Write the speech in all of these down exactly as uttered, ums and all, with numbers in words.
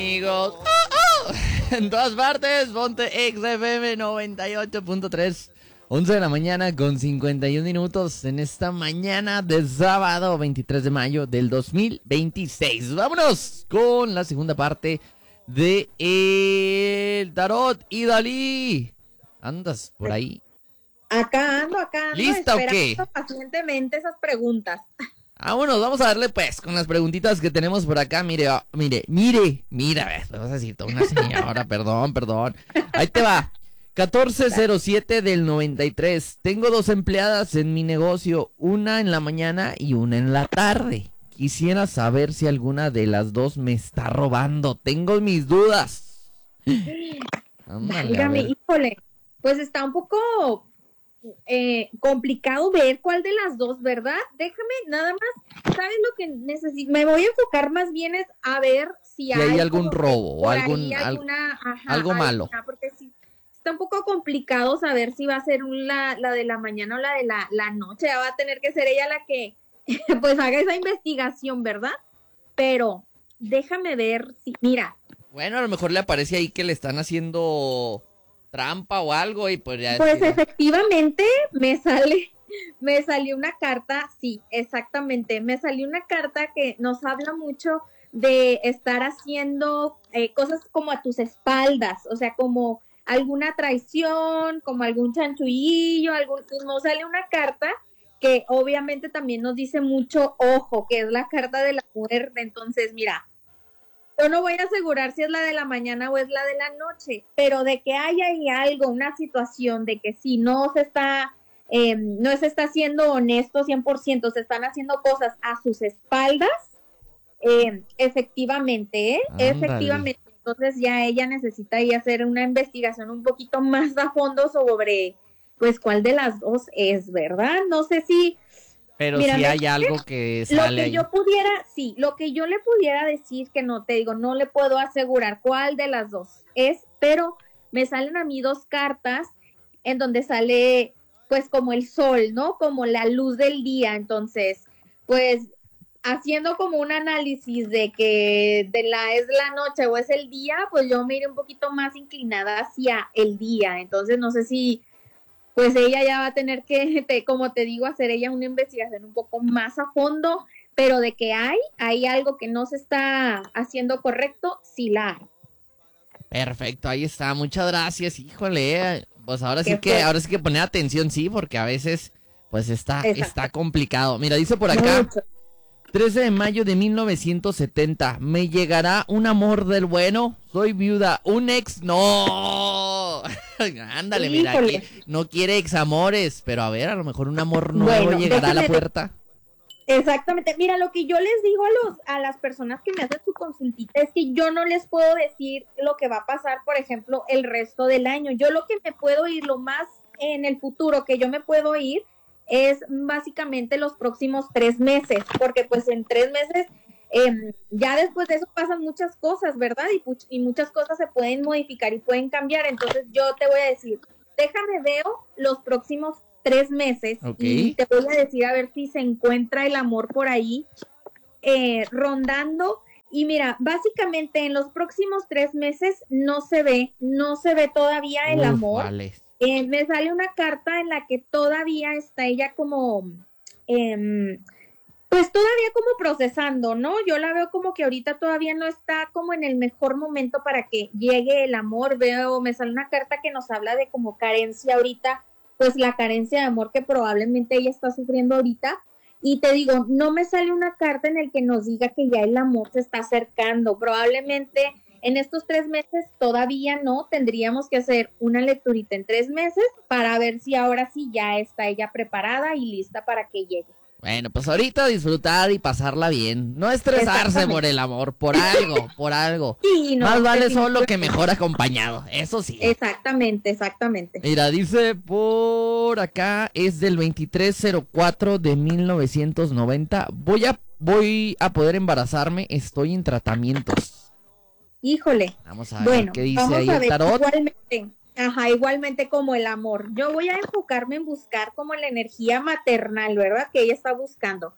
Amigos, ¡oh, oh! En todas partes, ponte X F M noventa y ocho punto tres, once de la mañana con cincuenta y un minutos en esta mañana de sábado veintitrés de mayo del dos mil veintiséis. Vámonos con la segunda parte de El Tarot. Y Dalí, ¿andas por ahí? Acá ando, acá ando. ¿Lista o qué? Pacientemente esas preguntas. Ah, bueno, vamos a darle pues con las preguntitas que tenemos por acá. Mire, oh, mire, mire, mira, ves, vas a decir toda una señora, perdón, perdón. Ahí te va. catorce cero siete del noventa y tres. Tengo dos empleadas en mi negocio, una en la mañana y una en la tarde. Quisiera saber si alguna de las dos me está robando. Tengo mis dudas. Ándale, a Dígame, ver. híjole, pues está un poco eh, complicado ver cuál de las dos, ¿verdad? Déjame nada más, ¿sabes lo que necesito? Me voy a enfocar más bien es a ver si Si hay, hay algún como que robo o por algún ahí al- alguna, ajá, algo malo. alguna, porque sí, está un poco complicado saber si va a ser un, la, la de la mañana o la de la, la noche. Ya va a tener que ser ella la que pues haga esa investigación, ¿verdad? Pero déjame ver si, mira, Bueno, a lo mejor le aparece ahí que le están haciendo trampa o algo y pues ya pues decide. efectivamente me sale, me salió una carta, sí, exactamente, me salió una carta que nos habla mucho de estar haciendo eh, cosas como a tus espaldas, o sea, como alguna traición, como algún chanchullillo, algún, nos sale una carta que obviamente también nos dice mucho ojo, que es la carta de la muerte. Entonces, mira, yo no voy a asegurar si es la de la mañana o es la de la noche, pero de que haya ahí algo, una situación de que si no se está, eh, no se está siendo honesto cien por ciento, se están haciendo cosas a sus espaldas, eh, efectivamente, ¿eh? Ándale. Efectivamente. Entonces ya ella necesita ahí hacer una investigación un poquito más a fondo sobre, pues, cuál de las dos es, ¿verdad? No sé si... Pero Mira, si me- hay algo que lo sale que ahí. yo pudiera, sí, lo que yo le pudiera decir, que no te digo, no le puedo asegurar cuál de las dos es, pero me salen a mí dos cartas en donde sale pues como el sol, ¿no? Como la luz del día. Entonces, pues haciendo como un análisis de que de la es la noche o es el día, pues yo me iré un poquito más inclinada hacia el día. Entonces, no sé si pues ella ya va a tener que, te, como te digo, hacer ella una investigación un poco más a fondo, pero de que hay, hay algo que no se está haciendo correcto, sí la hay. Perfecto, ahí está. Muchas gracias. Híjole, eh, pues ahora sí ¿Qué que fue? ahora sí que poner atención, sí, porque a veces pues está Exacto. está complicado. Mira, dice por acá, Mucho. trece de mayo de mil novecientos setenta. ¿Me llegará un amor del bueno? Soy viuda. ¿Un ex? No. Ándale, mira, Híjole. aquí no quiere examores, pero a ver, a lo mejor un amor nuevo Bueno, llegará a la déjame- puerta. Exactamente. Mira, lo que yo les digo a los a las personas que me hacen su consultita es que yo no les puedo decir lo que va a pasar, por ejemplo, el resto del año. Yo lo que me puedo ir, lo más en el futuro que yo me puedo ir es básicamente los próximos tres meses, porque pues en tres meses eh, ya después de eso pasan muchas cosas, ¿verdad? Y, puch- y muchas cosas se pueden modificar y pueden cambiar. Entonces yo te voy a decir, déjame veo los próximos tres meses Ok. y te voy a decir a ver si se encuentra el amor por ahí eh, rondando. Y mira, básicamente en los próximos tres meses no se ve, no se ve todavía el Uf, amor. vale. Eh, me sale una carta en la que todavía está ella como, em, pues todavía como procesando, ¿no? Yo la veo como que ahorita todavía no está como en el mejor momento para que llegue el amor. Veo, me sale una carta que nos habla de como carencia ahorita, pues la carencia de amor que probablemente ella está sufriendo ahorita. Y te digo, no me sale una carta en el que nos diga que ya el amor se está acercando. Probablemente en estos tres meses todavía no, tendríamos que hacer una lecturita en tres meses para ver si ahora sí ya está ella preparada y lista para que llegue. Bueno, pues ahorita disfrutar y pasarla bien. No estresarse Exactamente. por el amor, por algo, por algo. Sí, no, Más vale solo definitivamente. que mejor acompañado, eso sí. Exactamente, exactamente. Mira, dice por acá, es del veintitrés cero cuatro de mil novecientos noventa. Voy a, voy a poder embarazarme, estoy en tratamientos. Híjole. Vamos a ver Bueno, qué dice vamos ahí a el ver, tarot. igualmente, ajá, igualmente como el amor. Yo voy a enfocarme en buscar como la energía maternal, ¿verdad? Que ella está buscando.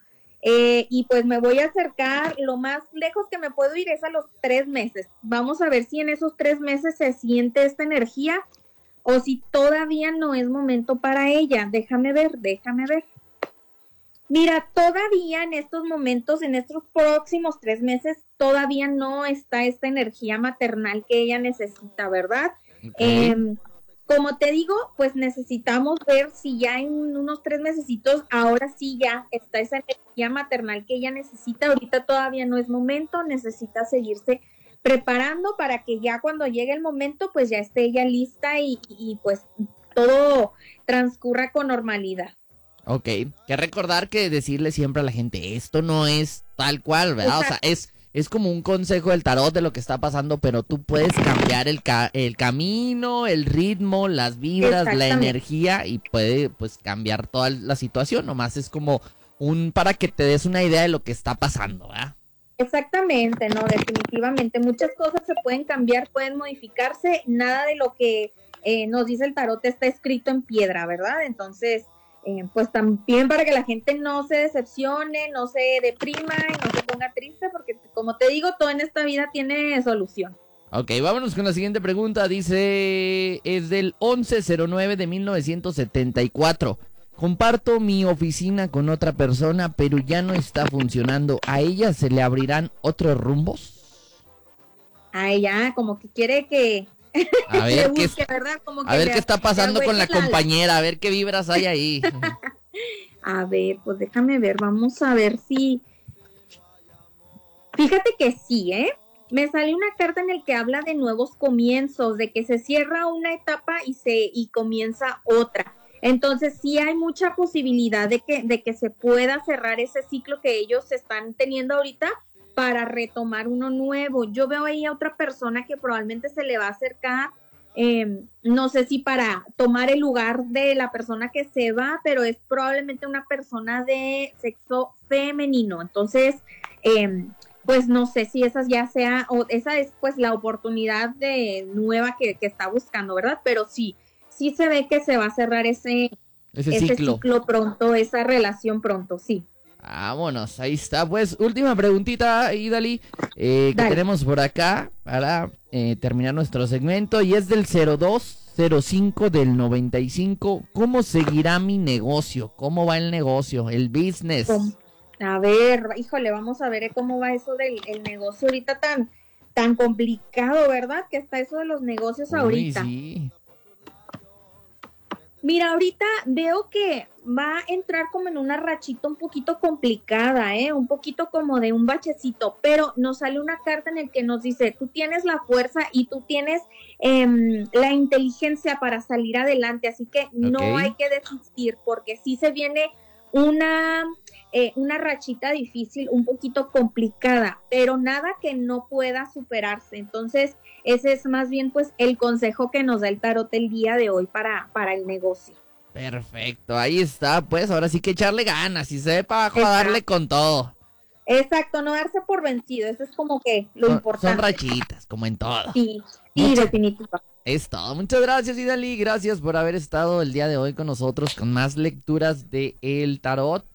Eh, y pues me voy a acercar, lo más lejos que me puedo ir es a los tres meses. Vamos a ver si en esos tres meses se siente esta energía o si todavía no es momento para ella. Déjame ver, déjame ver. Mira, todavía en estos momentos, en estos próximos tres meses, todavía no está esta energía maternal que ella necesita, ¿verdad? Okay. Eh, como te digo, pues necesitamos ver si ya en unos tres mesecitos, ahora sí ya está esa energía maternal que ella necesita. Ahorita todavía no es momento, necesita seguirse preparando para que ya cuando llegue el momento, pues ya esté ella lista y, y pues todo transcurra con normalidad. Ok, que recordar que decirle siempre a la gente, esto no es tal cual, ¿verdad? O sea, es, es como un consejo del tarot de lo que está pasando, pero tú puedes cambiar el, ca el camino, el ritmo, las vibras, la energía y puede pues cambiar toda la situación, nomás es como un para que te des una idea de lo que está pasando, ¿verdad? Exactamente, no, definitivamente, muchas cosas se pueden cambiar, pueden modificarse, nada de lo que eh, nos dice el tarot está escrito en piedra, ¿verdad? Entonces... Eh, pues también para que la gente no se decepcione, no se deprima y no se ponga triste, porque como te digo, todo en esta vida tiene solución. Ok, vámonos con la siguiente pregunta. Dice, es del once cero nueve de mil novecientos setenta y cuatro. Comparto mi oficina con otra persona, pero ya no está funcionando. ¿A ella se le abrirán otros rumbos? A ella, como que quiere que... A ver, busque, qué, ¿verdad? Como que a ver le, qué está pasando con la la compañera, a ver qué vibras hay ahí. A ver, pues déjame ver, vamos a ver si... Fíjate que sí, ¿eh? Me sale una carta en la que habla de nuevos comienzos, de que se cierra una etapa y se y comienza otra. Entonces sí hay mucha posibilidad de que, de que se pueda cerrar ese ciclo que ellos están teniendo ahorita para retomar uno nuevo. Yo veo ahí a otra persona que probablemente se le va a acercar, eh, no sé si para tomar el lugar de la persona que se va, pero es probablemente una persona de sexo femenino. Entonces, eh, pues no sé si esa ya sea, o esa es pues la oportunidad de nueva que, que está buscando, ¿verdad? Pero sí, sí se ve que se va a cerrar ese, ese, ese ciclo. ciclo pronto, esa relación pronto, sí. Vámonos, ahí está. Pues última preguntita, Idali, eh, que Dale. tenemos por acá para eh, terminar nuestro segmento. Y es del cero dos cero cinco del noventa y cinco. ¿Cómo seguirá mi negocio? ¿Cómo va el negocio? El business. ¿Cómo? A ver, híjole, vamos a ver cómo va eso del el negocio ahorita tan, tan complicado, ¿verdad? Que está eso de los negocios Uy, ahorita. Sí. Mira, ahorita veo que va a entrar como en una rachita un poquito complicada, ¿eh? Un poquito como de un bachecito, pero nos sale una carta en el que nos dice, tú tienes la fuerza y tú tienes eh, la inteligencia para salir adelante, así que no Ok. hay que desistir, porque sí se viene una, eh, una rachita difícil, un poquito complicada, pero nada que no pueda superarse. Entonces, ese es más bien pues el consejo que nos da el tarot el día de hoy para, para el negocio. Perfecto, ahí está. Pues ahora sí que echarle ganas y se ve para abajo a Exacto. darle con todo. Exacto, no darse por vencido, eso es como que lo Son, importante. son rachitas, como en todo. Sí, sí, Muchas- definitivo. Es todo. Muchas gracias, Idali. Gracias por haber estado el día de hoy con nosotros con más lecturas de El Tarot.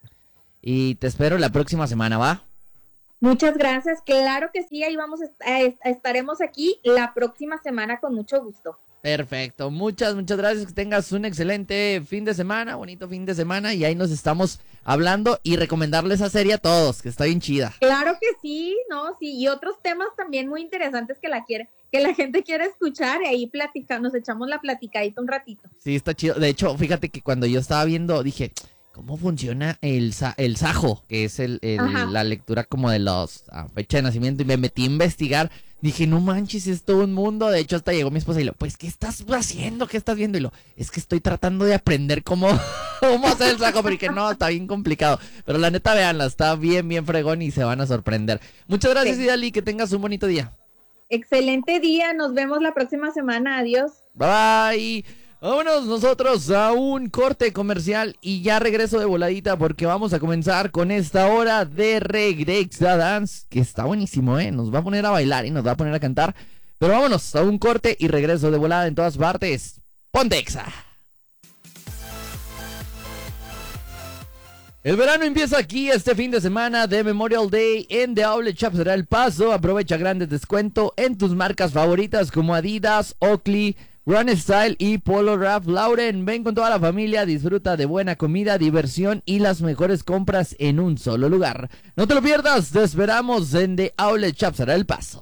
Y te espero la próxima semana, ¿va? Muchas gracias, claro que sí, ahí vamos, a, est estaremos aquí la próxima semana con mucho gusto. Perfecto, muchas, muchas gracias, que tengas un excelente fin de semana, bonito fin de semana y ahí nos estamos hablando y recomendarles esa serie a todos, que está bien chida. Claro que sí, no, sí, y otros temas también muy interesantes que la quiere, que la gente quiere escuchar y ahí platica, nos echamos la platicadita un ratito. Sí, está chido, de hecho, fíjate que cuando yo estaba viendo, dije, ¿cómo funciona el, sa el Sajo? Que es el, el la lectura como de los a fecha de nacimiento y me metí a investigar. Dije, no manches, es todo un mundo. De hecho, hasta llegó mi esposa y lo, pues, ¿qué estás haciendo? ¿Qué estás viendo? Y lo, es que estoy tratando de aprender cómo, cómo hacer el saco, pero que no, está bien complicado. Pero la neta, véanla, está bien, bien fregón y se van a sorprender. Muchas gracias, sí. Idali, que tengas un bonito día. Excelente día, nos vemos la próxima semana, adiós. Bye, bye. Vámonos nosotros a un corte comercial y ya regreso de voladita porque vamos a comenzar con esta hora de Regresa Dance, que está buenísimo, ¿eh? Nos va a poner a bailar y nos va a poner a cantar. Pero vámonos a un corte y regreso de volada en todas partes. ¡Ponte Exa! El verano empieza aquí este fin de semana de Memorial Day en The Outlet Shop será El Paso. Aprovecha grandes descuentos en tus marcas favoritas como Adidas, Oakley, Run Style y Polo Ralph Lauren. Ven con toda la familia, disfruta de buena comida, diversión y las mejores compras en un solo lugar. No te lo pierdas, te esperamos en The Outlet Shop será El Paso.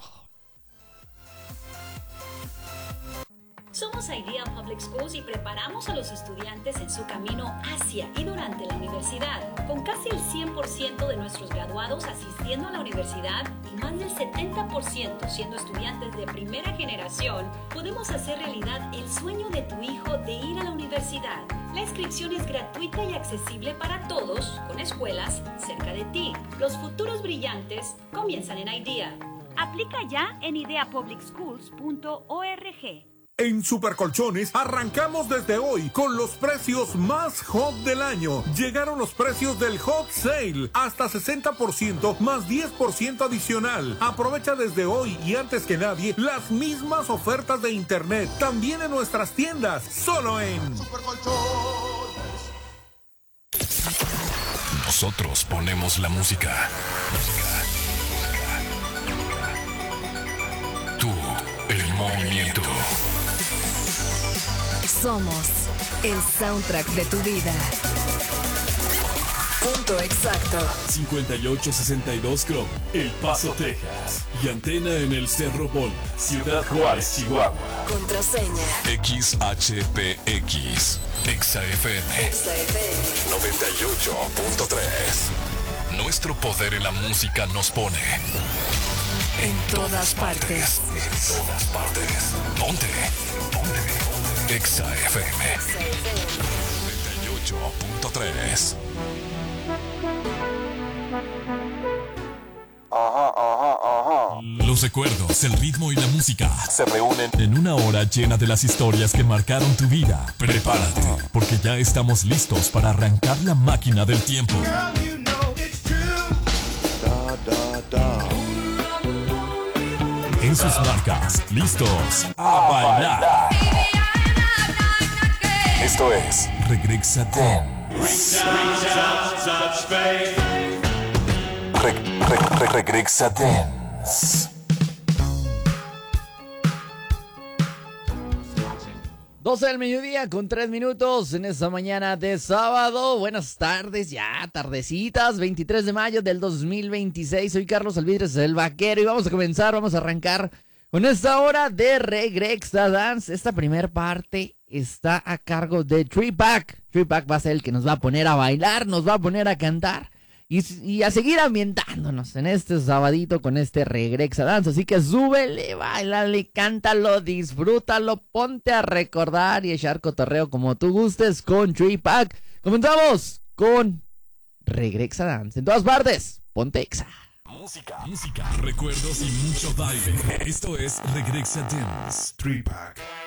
Somos Idea Public Schools y preparamos a los estudiantes en su camino hacia y durante la universidad. Con casi el cien por ciento de nuestros graduados asistiendo a la universidad y más del setenta por ciento siendo estudiantes de primera generación, podemos hacer realidad el sueño de tu hijo de ir a la universidad. La inscripción es gratuita y accesible para todos, con escuelas cerca de ti. Los futuros brillantes comienzan en Idea. Aplica ya en idea public schools punto org. En Supercolchones arrancamos desde hoy con los precios más hot del año. Llegaron los precios del Hot Sale, hasta sesenta por ciento más diez por ciento adicional. Aprovecha desde hoy y antes que nadie las mismas ofertas de internet, también en nuestras tiendas, solo en Supercolchones. Nosotros ponemos la música. Tú, el movimiento. Somos el soundtrack de tu vida. Punto exacto. cincuenta y ocho sesenta y dos Chrome, El Paso, Texas. Y antena en el Cerro Bol, Ciudad Juárez, Chihuahua. Contraseña X H P X. Exa F M. Exa F M noventa y ocho punto tres. Nuestro poder en la música nos pone en todas partes. En todas partes. Ponte. Ponte. Exa F M noventa y ocho punto tres. Ajá, ajá, ajá. Los recuerdos, el ritmo y la música Se reúnen en una hora llena de las historias que marcaron tu vida. Prepárate, porque ya estamos listos para arrancar la máquina del tiempo. Da, da, da. En sus marcas, listos a bailar. Esto es Regresa Dance. Re, re, re, Regresa Dance. doce del mediodía con tres minutos en esta mañana de sábado. Buenas tardes, ya tardecitas, veintitrés de mayo del dos mil veintiséis. Soy Carlos Alvidres, el vaquero, y vamos a comenzar, vamos a arrancar con esta hora de Regresa Dance. Esta primer parte está a cargo de Three Pack. Three Pack va a ser el que nos va a poner a bailar, nos va a poner a cantar y, y a seguir ambientándonos en este sabadito con este Regresa Dance. Así que súbele, bailale, cántalo, disfrútalo, ponte a recordar y echar cotorreo como tú gustes con Three Pack. Comenzamos con Regresa Dance. En todas partes, ponte Exa. Música, música, recuerdos y mucho baile. Esto es Regresa Dance. Three Pack.